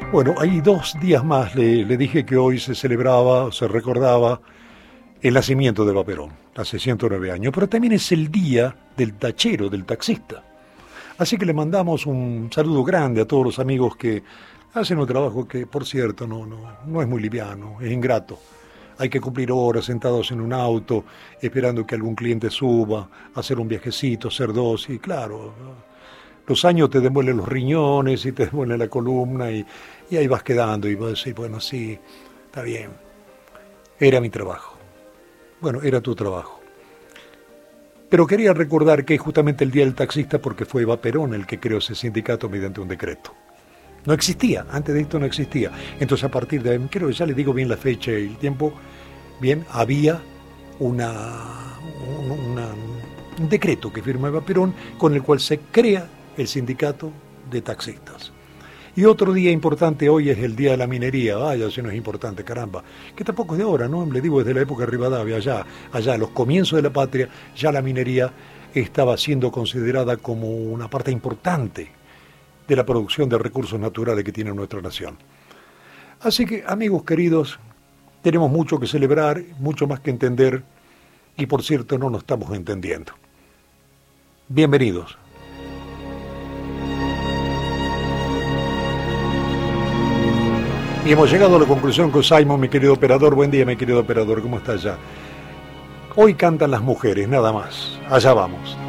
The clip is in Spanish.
Bueno, hay 2 días más, le dije que hoy se celebraba, se recordaba el nacimiento de Vaperón, hace 109 años, pero también es el día del tachero, del taxista. Así que le mandamos un saludo grande a todos los amigos que hacen un trabajo que, por cierto, no es muy liviano, es ingrato. Hay que cumplir horas sentados en un auto, esperando que algún cliente suba, hacer un viajecito, hacer dos, y claro, los años te demuelen los riñones y te demuelen la columna y ahí vas quedando y vas a decir, bueno, sí, está bien, era mi trabajo. Bueno, era tu trabajo. Pero quería recordar que es justamente el Día del Taxista porque fue Eva Perón el que creó ese sindicato mediante un decreto. No existía, antes de esto no existía. Entonces a partir de, creo que ya le digo bien la fecha y el tiempo, bien, había un decreto que firma Eva Perón con el cual se crea el sindicato de taxistas. Y otro día importante hoy es el Día de la Minería. Vaya, si no es importante, caramba. Que tampoco es de ahora, ¿no? Le digo desde la época de Rivadavia, allá a los comienzos de la patria, ya la minería estaba siendo considerada como una parte importante de la producción de recursos naturales que tiene nuestra nación. Así que, amigos queridos, tenemos mucho que celebrar, mucho más que entender, y por cierto, no nos estamos entendiendo. Bienvenidos. Y hemos llegado a la conclusión con Simon, mi querido operador. Buen día, mi querido operador, ¿cómo estás ya? Hoy cantan las mujeres, nada más. Allá vamos.